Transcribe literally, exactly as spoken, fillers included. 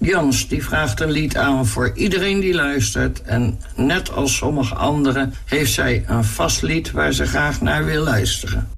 Jans die vraagt een lied aan voor iedereen die luistert. En net als sommige anderen heeft zij een vast lied waar ze graag naar wil luisteren.